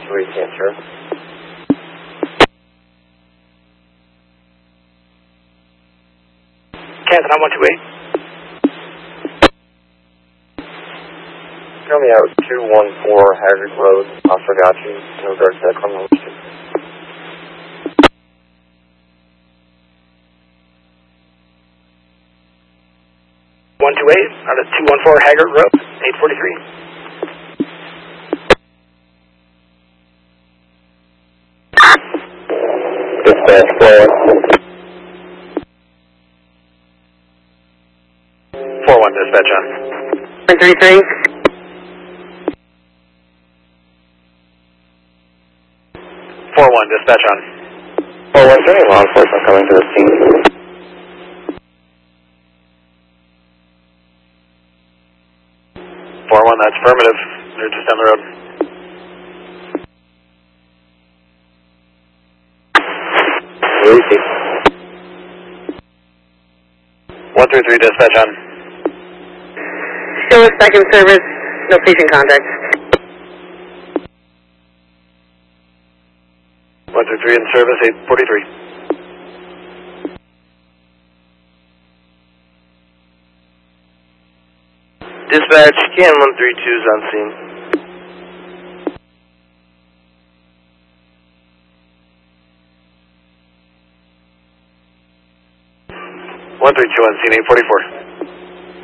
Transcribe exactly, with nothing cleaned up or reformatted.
we can't turn. Canton on one two eight. Tell me out two one four Haggard Road, Oswegatchie, in regards to that criminal issue. one two eight, out of two one four Haggard Road, eight forty-three. Dispatch four one. four one dispatch on. one three three. four one dispatch on. four one, is there any law enforcement coming to the scene? four one, that's affirmative. They're just down the road. Easy. one three three dispatch on. Still is back in service, no patient contact. one three three in service, eight forty-three. Dispatch, Can one three two is on scene. one three two on scene, eight forty-four.